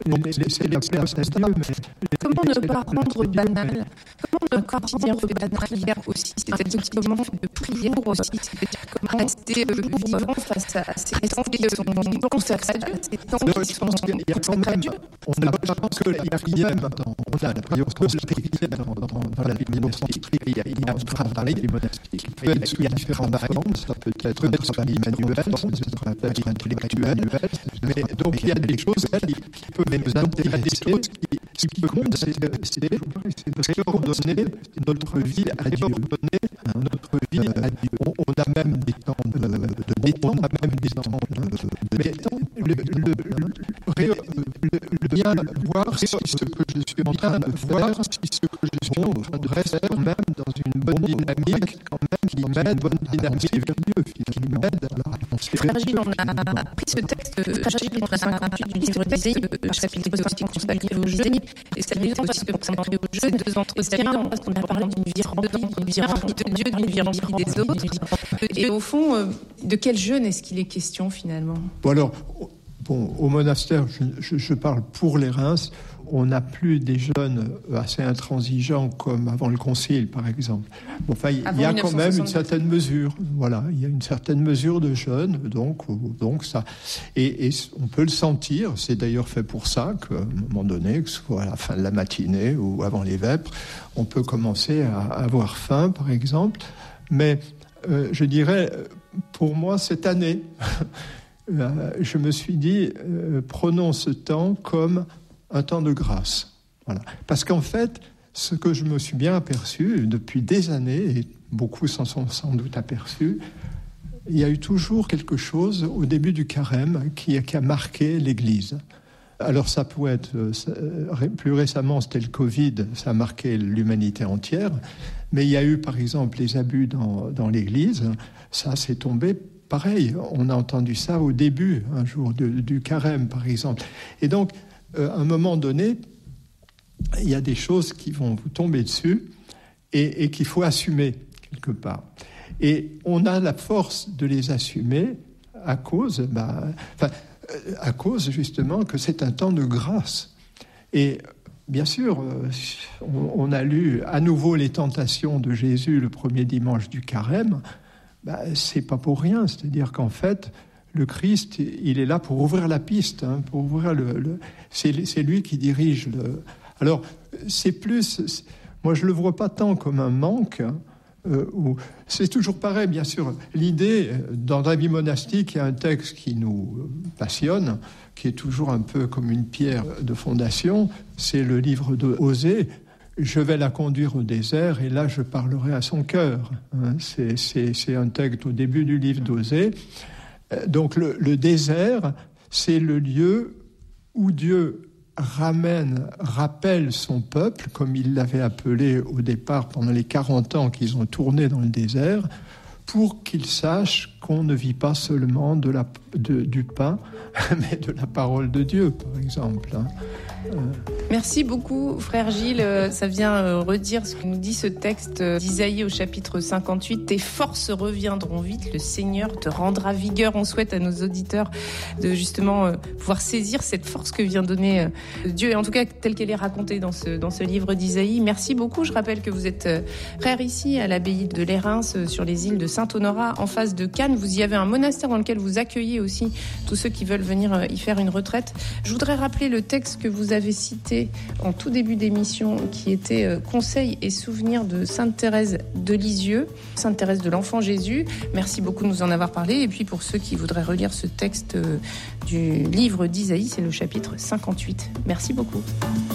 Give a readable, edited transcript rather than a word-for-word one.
c'est la place à Dieu, mais... Comment ne pas rendre banal? Comment ne pas rendre banal aussi? C'est-à-dire comment de prière aussi? C'est-à-dire comment rester vivant face à ces temps qui sont consacrés à Dieu, ces temps qui sont consacrés à Dieu. On a la chance qu'il y a rien maintenant. On a la prière dans la Bible monastiques. Il y a un travail monastique. Il y a différentes variantes. Ça peut être un travail manuel, ça peut être un travail intellectuel. Mais donc il y a des choses qui peuvent nous intéresser, qui peuvent c'est redonner notre vie à Dieu. On a même des temps de détente, mais le bien voir si ce que je suis en train de voir, si ce que je suis en train de rester quand même dans une bonne dynamique, quand même qui m'aide, bonne dynamique vers Dieu, qui m'aide à avancer. Fragile, on a pris ce texte, Fragile, on a 58 du livre d'Isaïe, le chapitre aussi consacré au Jésus, et c'est amusant parce que pour s'entrer au jeu, deux entretiens, on a parlé d'une vie remplie de Dieu, d'une vie remplie des autres. Et au fond, de quel jeûne est-ce qu'il est question finalement? Au monastère, je parle pour les Reims, on n'a plus des jeûnes assez intransigeants comme avant le Concile, par exemple. Il y a quand même une certaine mesure. Voilà, il y a une certaine mesure de jeûne, donc ça. Et on peut le sentir. C'est d'ailleurs fait pour ça qu'à un moment donné, que ce soit à la fin de la matinée ou avant les vêpres, on peut commencer à avoir faim, par exemple. Mais je dirais, pour moi, cette année, je me suis dit, prenons ce temps comme un temps de grâce. Voilà. Parce qu'en fait, ce que je me suis bien aperçu depuis des années, et beaucoup s'en sont sans doute aperçus, il y a eu toujours quelque chose au début du carême qui a marqué l'Église. Alors ça pouvait être, plus récemment c'était le Covid, ça a marqué l'humanité entière, mais il y a eu par exemple les abus dans l'Église, ça s'est tombé pareil, on a entendu ça au début, un jour du carême par exemple. Et donc, à un moment donné, il y a des choses qui vont vous tomber dessus et qu'il faut assumer quelque part. Et on a la force de les assumer à cause justement que c'est un temps de grâce. Et bien sûr, on a lu à nouveau les tentations de Jésus le premier dimanche du carême. C'est pas pour rien, c'est-à-dire qu'en fait, le Christ, il est là pour ouvrir la piste, pour ouvrir c'est lui qui dirige le. Alors, c'est plus, moi je le vois pas tant comme un manque. C'est toujours pareil, bien sûr. L'idée, dans la vie monastique, il y a un texte qui nous passionne, qui est toujours un peu comme une pierre de fondation. C'est le livre de Osée. Je vais la conduire au désert et là je parlerai à son cœur. C'est un texte au début du livre d'Osée. Donc le désert, c'est le lieu où Dieu rappelle son peuple, comme il l'avait appelé au départ pendant les 40 ans qu'ils ont tourné dans le désert, pour qu'ils sachent qu'on ne vit pas seulement du pain, mais de la parole de Dieu, par exemple. Merci beaucoup, frère Gilles. Ça vient redire ce que nous dit ce texte d'Isaïe au chapitre 58. Tes forces reviendront vite, le Seigneur te rendra vigueur. On souhaite à nos auditeurs de justement pouvoir saisir cette force que vient donner Dieu, et en tout cas telle qu'elle est racontée dans ce livre d'Isaïe. Merci beaucoup. Je rappelle que vous êtes frère ici à l'abbaye de Lérins, sur les îles de Saint-Honorat, en face de Cannes. Vous y avez un monastère dans lequel vous accueillez aussi tous ceux qui veulent venir y faire une retraite. Je voudrais rappeler le texte que vous avez cité en tout début d'émission, qui était Conseils et souvenirs de Sainte Thérèse de Lisieux, Sainte Thérèse de l'Enfant Jésus. Merci beaucoup de nous en avoir parlé. Et puis pour ceux qui voudraient relire ce texte du livre d'Isaïe, c'est le chapitre 58. Merci beaucoup.